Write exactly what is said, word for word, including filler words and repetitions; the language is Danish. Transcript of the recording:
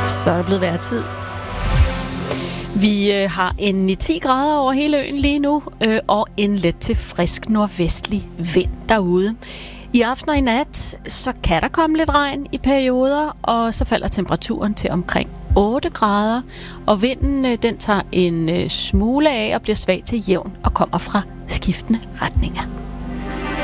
Så er det blevet værd tid. Vi øh, har en ni til ti grader over hele øen lige nu, øh, og en let til frisk nordvestlig vind derude. I aften og i nat, så kan der komme lidt regn i perioder, og så falder temperaturen til omkring otte grader, og vinden øh, den tager en øh, smule af og bliver svag til jævn og kommer fra skiftende retninger.